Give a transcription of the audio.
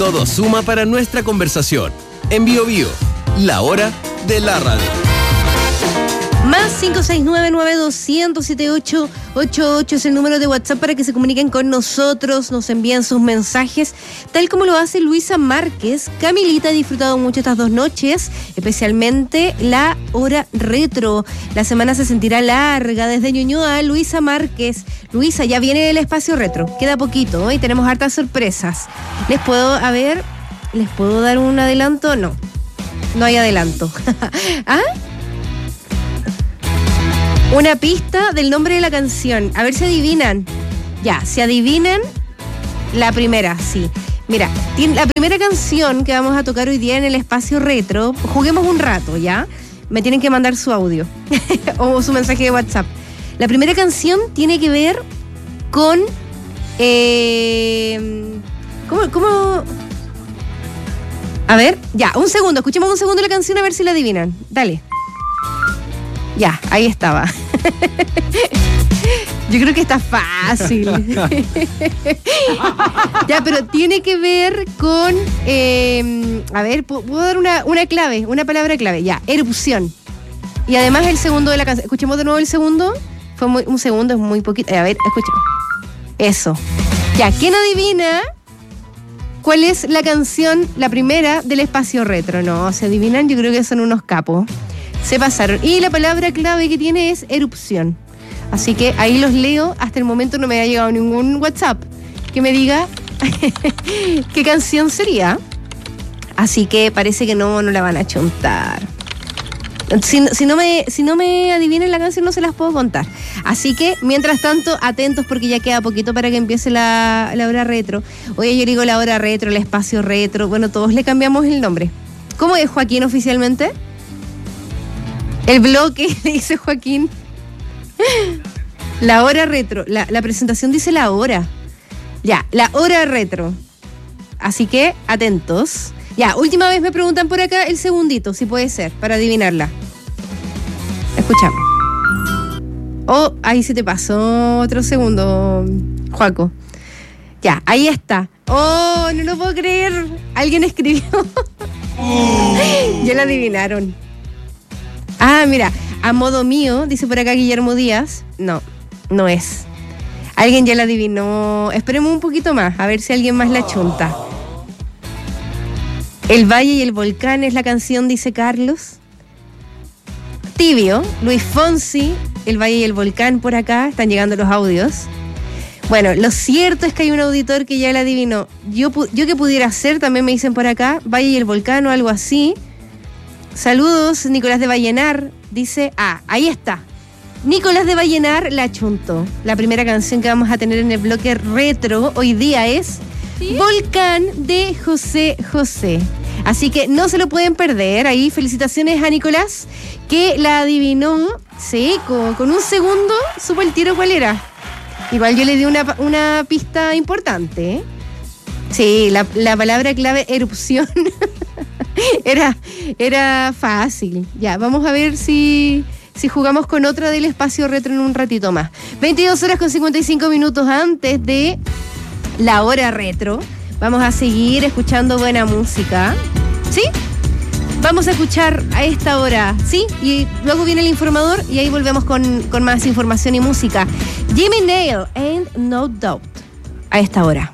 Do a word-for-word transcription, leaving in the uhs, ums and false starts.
todo suma para nuestra conversación. En Bio Bio, la hora de la radio. Más cinco seis nueve, nueve dos cero cero, siete ocho ocho ocho es el número de WhatsApp para que se comuniquen con nosotros, nos envían sus mensajes, tal como lo hace Luisa Márquez. Camilita ha disfrutado mucho estas dos noches, especialmente la hora retro. La semana se sentirá larga desde Ñuñoa. Luisa Márquez. Luisa, ya viene el espacio retro, queda poquito, ¿eh? Y tenemos hartas sorpresas. Les puedo, a ver, ¿les puedo dar un adelanto? No, no hay adelanto. ¿Ah? Una pista del nombre de la canción. A ver si adivinan. Ya, si adivinan, la primera, sí. Mira, la primera canción que vamos a tocar hoy día en el espacio retro, juguemos un rato, ¿ya? Me tienen que mandar su audio o su mensaje de WhatsApp. La primera canción tiene que ver con... Eh, ¿Cómo? ¿Cómo? A ver, ya, un segundo. Escuchemos un segundo la canción a ver si la adivinan. Dale. Ya, ahí estaba. Yo creo que está fácil. Ya, pero tiene que ver con... Eh, a ver, ¿puedo dar una, una clave? Una palabra clave. Ya, erupción. Y además el segundo de la canción. Escuchemos de nuevo el segundo. Fue muy, un segundo, es muy poquito. A ver, escuchemos. Eso. Ya, ¿quién adivina cuál es la canción, la primera del espacio retro? No, ¿se adivinan? Yo creo que son unos capos. Se pasaron. Y la palabra clave que tiene es erupción. Así que ahí los leo. Hasta el momento no me ha llegado ningún WhatsApp que me diga qué canción sería. Así que parece que no, no la van a chuntar. Si, si, no me, si no me adivinen la canción no se las puedo contar. Así que, mientras tanto, atentos porque ya queda poquito para que empiece la, la hora retro. Oye, yo digo la hora retro, el espacio retro. Bueno, todos le cambiamos el nombre. ¿Cómo es, Joaquín, oficialmente? El bloque, dice Joaquín. La hora retro. La, la presentación dice la hora. Ya, la hora retro. Así que, atentos. Ya, última vez me preguntan por acá el segundito, si puede ser, para adivinarla. Escuchamos. Oh, ahí se te pasó otro segundo, Joaco. Ya, ahí está. Oh, no lo puedo creer. Alguien escribió. Ya la adivinaron. Ah, mira, a modo mío, dice por acá Guillermo Díaz. No, no es. Alguien ya la adivinó. Esperemos un poquito más, a ver si alguien más la chunta. El Valle y el Volcán es la canción, dice Carlos. Tibio, Luis Fonsi, El Valle y el Volcán por acá. Están llegando los audios. Bueno, lo cierto es que hay un auditor que ya la adivinó. Yo, yo que pudiera hacer, también me dicen por acá, Valle y el Volcán o algo así. Saludos, Nicolás de Vallenar. Dice, ah, ahí está. Nicolás de Vallenar la chuntó. La primera canción que vamos a tener en el bloque retro hoy día es ¿Sí? Volcán de José José. Así que no se lo pueden perder. Ahí felicitaciones a Nicolás, que la adivinó seco. Con un segundo supo el tiro cuál era. Igual yo le di una, una pista importante, ¿eh? Sí, la, la palabra clave erupción. Era, era fácil. Ya, vamos a ver si, si jugamos con otra del espacio retro en un ratito más. veintidós horas con cincuenta y cinco minutos antes de la hora retro. Vamos a seguir escuchando buena música. ¿Sí? Vamos a escuchar a esta hora, ¿sí? Y luego viene el informador y ahí volvemos con, con más información y música. Jimmy Nail and No Doubt a esta hora.